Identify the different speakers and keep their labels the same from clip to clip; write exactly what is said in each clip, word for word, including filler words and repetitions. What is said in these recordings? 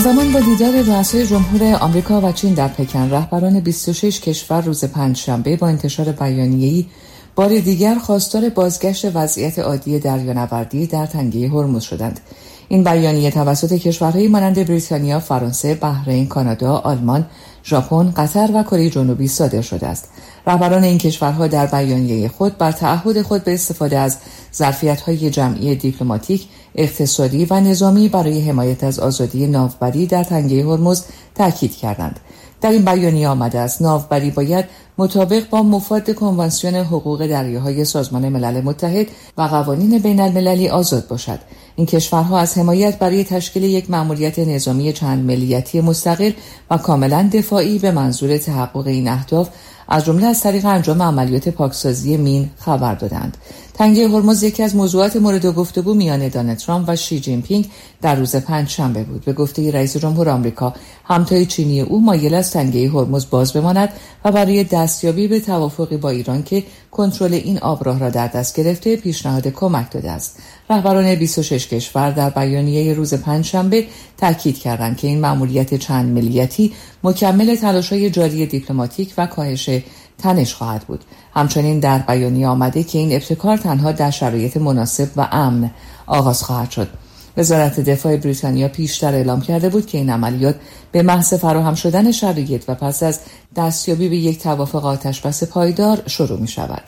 Speaker 1: زمان با دیدار رؤسای جمهور آمریکا و چین در پکن، رهبران بیست و شش کشور روز پنجشنبه با انتشار بیانیه‌ای بار دیگر خواستار بازگشت وضعیت عادی دریانوردی در تنگه هرمز شدند. این بیانیه توسط کشورهایی مانند بریتانیا، فرانسه، بحرین، کانادا، آلمان، ژاپن، قطر و کره جنوبی صادر شده است. رهبران این کشورها در بیانیه خود بر تعهد خود به استفاده از ظرفیت‌های جمعی دیپلماتیک، اقتصادی و نظامی برای حمایت از آزادی ناوبری در تنگه هرمز تاکید کردند. در این بیانیه آمده است ناوبری باید مطابق با مفاد کنوانسیون حقوق دریاهای سازمان ملل متحد و قوانین بین المللی آزاد باشد. این کشورها از حمایت برای تشکیل یک مأموریت نظامی چند ملیتی مستقل و کاملا دفاعی به منظور تحقق این اهداف از جمله از طریق انجام عملیات پاکسازی مین خبر دادند. تنگه هرمز یکی از موضوعات مورد گفتگو میان دونالد ترامپ و شی جین پینگ در روز پنجشنبه بود. به گفته رئیس جمهور آمریکا، همتای چینی او مایل است تنگه هرمز باز بماند و برای دستیابی به توافقی با ایران که کنترل این آبراه را در دست گرفته پیشنهاد کمک داده است. رهبران بیست و شش کشور در بیانیه روز پنجشنبه تاکید کردند که این مأموریت چند ملیتی مکمل تلاش‌های جاری دیپلماتیک و کاهش تنش خواهد بود. همچنین در بیانیه آمده که این ابتکار تنها در شرایط مناسب و امن آغاز خواهد شد. وزارت دفاع بریتانیا پیشتر اعلام کرده بود که این عملیات به محض فراهم شدن شرایط و پس از دستیابی به یک توافق آتشبس پایدار شروع می شود.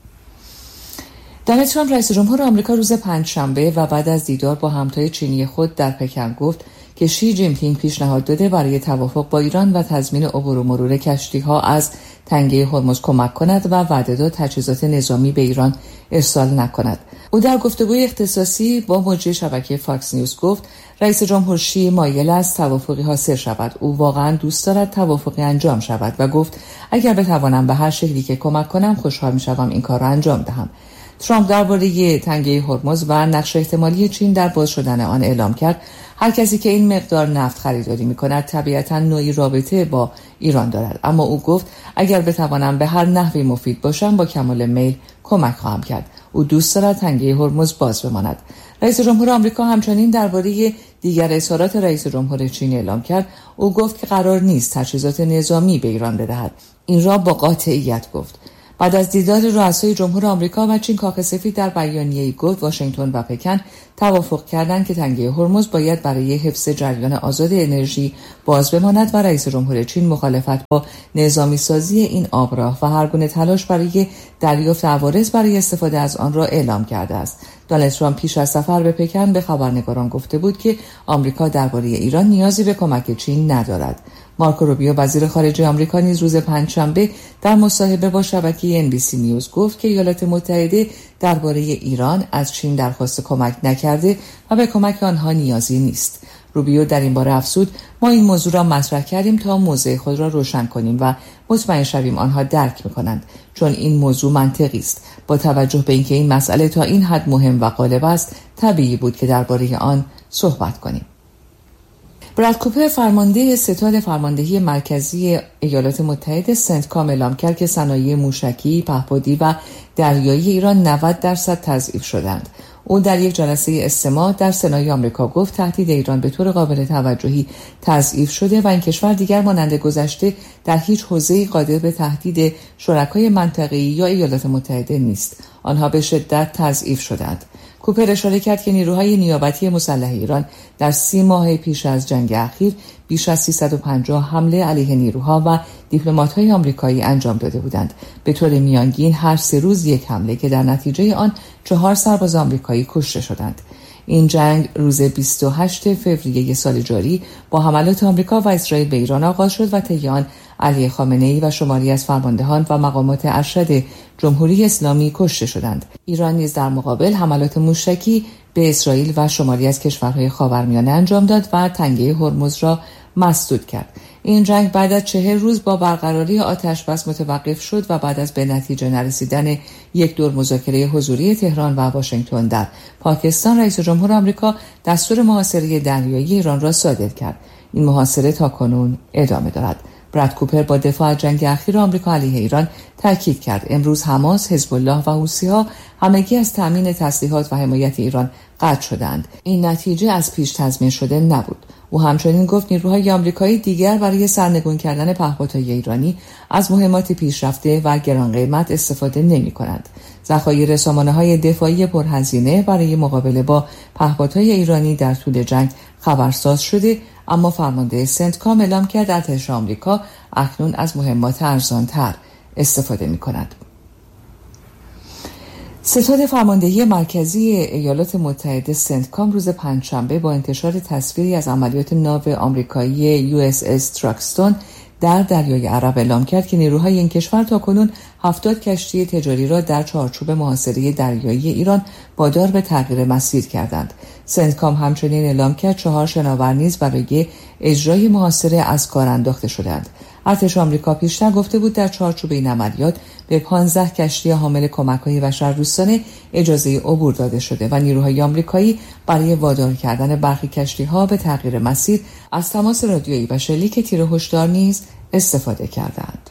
Speaker 1: دونالد ترامپ رئیس جمهور آمریکا روز پنجشنبه و بعد از دیدار با همتای چینی خود در پکن گفت که شی جین پینگ پیشنهاد داده برای توافق با ایران و تضمین عبور و مرور کشتی‌ها از تنگه هرمز کمک کند و وعده داد تجهیزات نظامی به ایران ارسال نکند. او در گفتگوی اختصاصی با مجری شبکه فاکس نیوز گفت رئیس جمهور شی مایل است توافقی حاصل شود. او واقعا دوست دارد توافقی انجام شود و گفت اگر بتوانم به هر شکلی که کمک کنم خوشحال می‌شوم این کار را انجام دهم. ترامپ درباره تنگه هرمز و نقش احتمالی چین در باز شدن آن اعلام کرد هر کسی که این مقدار نفت خریداری می‌کند طبیعتاً نوعی رابطه با ایران دارد، اما او گفت اگر بتوانم به هر نحوی مفید باشم با کمال میل کمک خواهم کرد. او دوست دارد تنگه هرمز باز بماند. رئیس جمهور آمریکا همچنین درباره دیگر اظهارات رئیس جمهور چین اعلام کرد. او گفت که قرار نیست تجهیزات نظامی به ایران بدهد. این را با قاطعیت گفت. بعد از دیدار رؤسای جمهور آمریکا و چین، کاخ سفید در بیانیه‌ای گفت واشنگتن و پکن توافق کردند که تنگه هرمز باید برای حفظ جریان آزاد انرژی باز بماند و رئیس جمهور چین مخالفت با نظامی سازی این آبراه و هر گونه تلاش برای دریافت عوارض برای استفاده از آن را اعلام کرده است. دونالد ترامپ پیش از سفر به پکن به خبرنگاران گفته بود که آمریکا درباره ایران نیازی به کمک چین ندارد. مارکو روبیو وزیر خارجه آمریکا نیز روز پنجشنبه در مصاحبه با شبکه ان بی سی نیوز گفت که ایالات متحده درباره ایران از چین درخواست کمک نکرده و به کمک آنها نیازی نیست. روبیو در این باره افزود ما این موضوع را مطرح کردیم تا موضع خود را روشن کنیم و مطمئن شویم آنها درک می‌کنند، چون این موضوع منطقی است. با توجه به اینکه این مسئله تا این حد مهم و غالب است، طبیعی بود که درباره آن صحبت کنیم. براد کوپر فرمانده ستاد فرماندهی مرکزی ایالات متحده سنتکام اعلام کرد که صنایع موشکی، پهپادی و دریایی ایران نود درصد تضعیف شدند. او در یک جلسه استماع در سنای آمریکا گفت تهدید ایران به طور قابل توجهی تضعیف شده و این کشور دیگر مانند گذشته در هیچ حوزه‌ای قادر به تهدید شرکای منطقه‌ای یا ایالات متحده نیست. آنها به شدت تضعیف شدند. کوپر اشاره کرد که نیروهای نیابتی مسلح ایران در سی ماه پیش از جنگ اخیر بیش از سیصد و پنجاه حمله علیه نیروها و دیپلمات‌های آمریکایی انجام داده بودند. به طور میانگین هر سه روز یک حمله که در نتیجه آن چهار سرباز آمریکایی کشته شدند. این جنگ روز بیست و هشتم فوریه سال جاری با حملات آمریکا و اسرائیل به ایران آغاز شد و طی آن علی خامنه‌ای و شماری از فرماندهان و مقامات ارشد جمهوری اسلامی کشته شدند. ایران نیز در مقابل حملات موشکی به اسرائیل و شماری از کشورهای خاورمیانه انجام داد و تنگه هرمز را مسدود کرد. این جنگ بعد از چهل روز با برقراری آتش بس متوقف شد و بعد از به نتیجه نرسیدن یک دور مذاکره حضوری تهران و واشنگتن در پاکستان، رئیس جمهور آمریکا دستور محاصره دریایی ایران را صادر کرد. این محاصره تاکنون ادامه دارد. براد کوپر با دفاع از جنگ اخیر آمریکا علیه ایران تاکید کرد امروز حماس، حزب الله و حوثی‌ها همگی از تامین تسلیحات و حمایت ایران قطع شدند. این نتیجه از پیش تضمین شده نبود. او همچنین گفت نیروهای آمریکایی دیگر برای سرنگون کردن پهپادهای ایرانی از مهمات پیشرفته و گران قیمت استفاده نمی کنند. ذخایر سامانه‌های دفاعی پرهزینه برای مقابله با پهپادهای ایرانی در طول جنگ خبرساز شده، اما فرمانده سنتکام اعلام کرد ارتش آمریکا اکنون از مهمات ارزان‌تر استفاده می‌کند. ستاد فرماندهی مرکزی ایالات متحده سنتکام روز پنجشنبه با انتشار تصویری از عملیات ناو آمریکایی یو اس اس تراکستون در دریای عرب اعلام کرد که نیروهای این کشور تاکنون هفتاد کشتی تجاری را در چارچوب محاصره دریایی ایران وادار به تغییر مسیر کردند. سنتکام همچنین اعلام کرد چهار شناور نیز برای اجرای محاصره از کار انداخته شدند. ارتش آمریکا پیشتر گفته بود در چارچوب این عملیات به پانزده کشتی حامل کمک‌های بشردوستانه اجازه عبور داده شده و نیروهای آمریکایی برای وادار کردن برخی کشتی‌ها به تغییر مسیر از تماس رادیویی و شلیک تیر هشدار نیز استفاده کردند.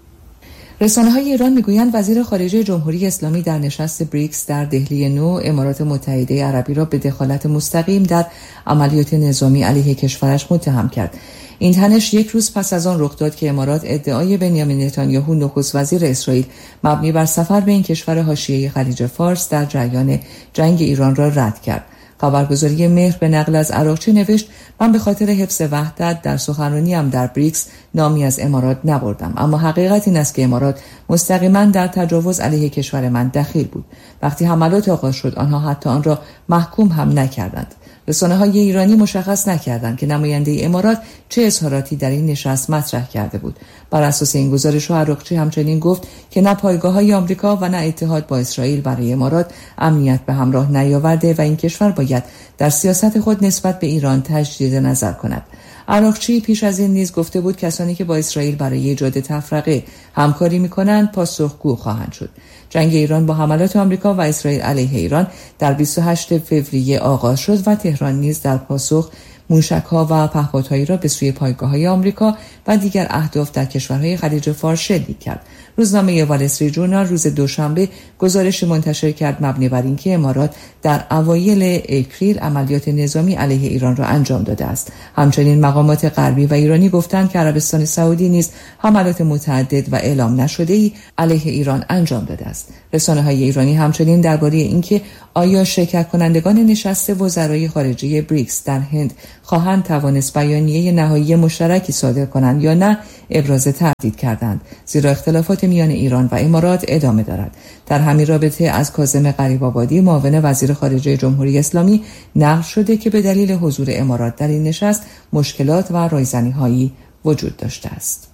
Speaker 1: رسانه‌های ایران میگویند وزیر خارجه جمهوری اسلامی در نشست بریکس در دهلی نو امارات متحده عربی را به دخالت مستقیم در عملیات نظامی علیه کشورش متهم کرد. این تنش یک روز پس از آن رخ داد که امارات ادعای بنیامین نتانیاهو نخست وزیر اسرائیل مبنی بر سفر به این کشور حاشیه خلیج فارس در جریان جنگ ایران را رد کرد. خبرگزاری مهر به نقل از عراقچی نوشت من به خاطر حفظ وحدت در سخنرانیم در بریکس نامی از امارات نبردم، اما حقیقت این است که امارات مستقیما در تجاوز علیه کشور من دخیل بود. وقتی حملات آغاز شد آنها حتی آن را محکوم هم نکردند. رسانه‌های ایرانی مشخص نکردند که نماینده امارات چه اظهاراتی در این نشست مطرح کرده بود. بر اساس این گزارش عراقچی همچنین گفت که نه پایگاه‌های آمریکا و نه اتحاد با اسرائیل برای امارات امنیت به همراه نیاورده و این کشور باید در سیاست خود نسبت به ایران تجدید نظر کند. عراقچی پیش از این نیز گفته بود کسانی که با اسرائیل برای ایجاد تفرقه همکاری می‌کنند پاسخگو خواهند شد. جنگ ایران با حملات آمریکا و اسرائیل علیه ایران در بیست و هشتم فوریه آغاز شد و تهران نیز در پاسخ موشک‌ها و پهپادهایی را به سوی پایگاه‌های آمریکا و دیگر اهداف در کشورهای خلیج فارس شلیک کرد. روزنامه وال استریت ژورنال روز دوشنبه گزارش منتشر کرد مبنی بر اینکه امارات در اوایل اپریل عملیات نظامی علیه ایران را انجام داده است. همچنین مقامات غربی و ایرانی گفتند که عربستان سعودی نیز حملات متعدد و اعلام نشده‌ای علیه ایران انجام داده است. رسانه‌های ایرانی همچنین درباره اینکه آیا شرکت کنندگان نشست وزرای خارجه بریکس در هند خواهند توانست بیانیه نهایی مشترکی صادر کنند یا نه ابراز تردید کردند، زیرا اختلافات میان ایران و امارات ادامه دارد. در همین رابطه از کاظم غریب‌آبادی معاون وزیر خارجه جمهوری اسلامی نقل شده که به دلیل حضور امارات در این نشست مشکلات و رایزنی‌هایی وجود داشته است.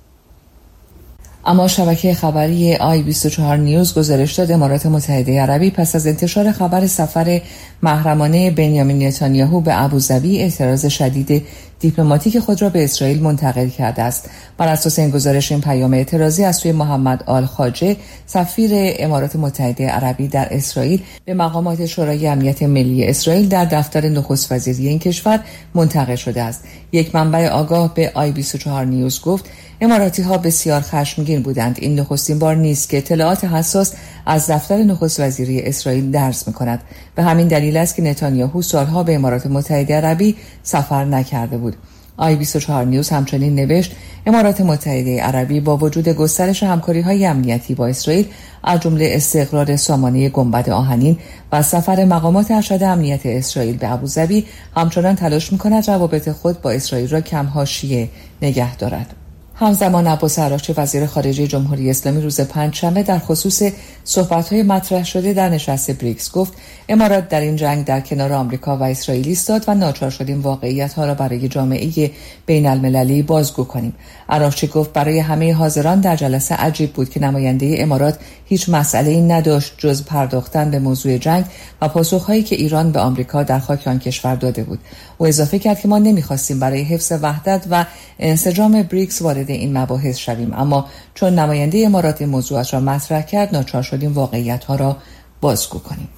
Speaker 1: اما شبکه خبری آی بیست و چهار نیوز گزارش داد امارات متحده عربی پس از انتشار خبر سفر محرمانه بنیامین نتانیاهو به ابوظبی اعتراض شدید دیپلماتیک خود را به اسرائیل منتقل کرده است. بر اساس این گزارش این پیام اعتراضی از سوی محمد آل خاجه سفیر امارات متحده عربی در اسرائیل به مقامات شورای امنیت ملی اسرائیل در دفتر نخست وزیری این کشور منتقل شده است. یک منبع آگاه به آی بیست و چهار نیوز گفت اماراتی ها بسیار خشمگین بودند. این نخستین بار نیست که اطلاعات حساس از دفتر نخست وزیری اسرائیل درز می‌کند. به همین دلیل است که نتانیاهو سالها به امارات متحده عربی سفر نکرده بود. آی بیست و چهار نیوز همچنین نوشت امارات متحده عربی با وجود گسترش همکاری‌های امنیتی با اسرائیل از جمله استقرار سامانه گنبد آهنین و سفر مقامات ارشد امنیت اسرائیل به ابوظبی همچنان تلاش می‌کند روابط خود با اسرائیل را کم حاشیه نگه دارد. همزمان عباس عراقچی وزیر خارجه جمهوری اسلامی روز پنجشنبه در خصوص صحبت‌های مطرح شده در نشست بریکس گفت امارات در این جنگ در کنار آمریکا و اسرائیل ایستاد و ناچار شدیم واقعیت‌ها را برای جامعه بین‌المللی بازگو کنیم. عراقچی گفت برای همه حاضران در جلسه عجیب بود که نماینده امارات هیچ مسئله‌ای نداشت جز پرداختن به موضوع جنگ و پاسخ‌هایی که ایران به آمریکا در خاک آن کشور داده بود. او اضافه کرد که ما نمی‌خواستیم برای حفظ وحدت و انسجام بریکس وارد این مباحث شویم، اما چون نماینده امارات این موضوعات را مطرح کرد ناچار شدیم واقعیت‌ها را بازگو کنیم.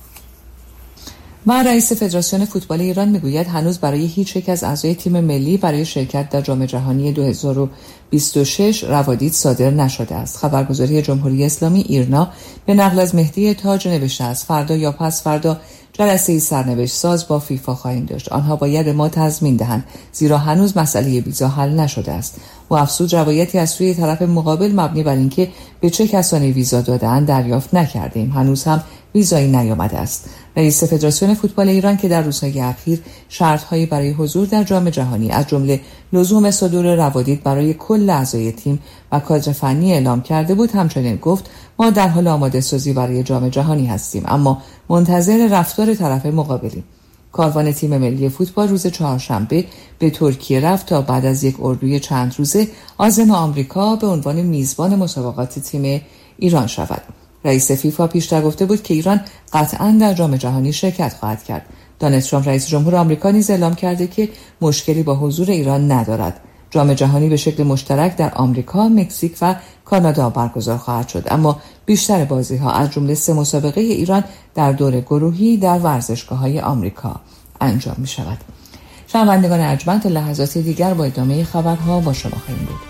Speaker 1: و رئیس فدراسیون فوتبال ایران میگوید هنوز برای هیچ یک از اعضای تیم ملی برای شرکت در جام جهانی دو هزار و بیست و شش روادید صادر نشده است. خبرگزاری جمهوری اسلامی ایرنا به نقل از مهدی تاج نوشته است فردا یا پس فردا جلسه سرنوشت ساز با فیفا خواهیم داشت. آنها باید ما تضمین دهند، زیرا هنوز مسئله ویزا حل نشده است. و افزود روایتی از سوی طرف مقابل مبنی بر اینکه به چه کسانی ویزا داده‌اند دریافت نکردیم. هنوز هم ویزایی نیامده است. رئیس فدراسیون فوتبال ایران که در روزهای اخیر شرط‌هایی برای حضور در جام جهانی از جمله لزوم صدور روادید برای کل اعضای تیم و کادر فنی اعلام کرده بود، همچنین گفت ما در حال آماده سازی برای جام جهانی هستیم، اما منتظر رفتار طرف مقابلیم. کاروان تیم ملی فوتبال روز چهارشنبه به ترکیه رفت تا بعد از یک اردوی چند روزه عازم آمریکا به عنوان میزبان مسابقات تیم ایران شود. رئیس فیفا پیشتر گفته بود که ایران قطعاً در جام جهانی شرکت خواهد کرد. دونالد ترامپ رئیس جمهور آمریکا نیز اعلام کرده که مشکلی با حضور ایران ندارد. جام جهانی به شکل مشترک در آمریکا، مکزیک و کانادا برگزار خواهد شد، اما بیشتر بازی‌ها از جمله سه مسابقه ایران در دور گروهی در ورزشگاه‌های آمریکا انجام می‌شود. شنوندگان ارجمند، لحظات دیگر با ادامه خبرها با شما خواهیم بود.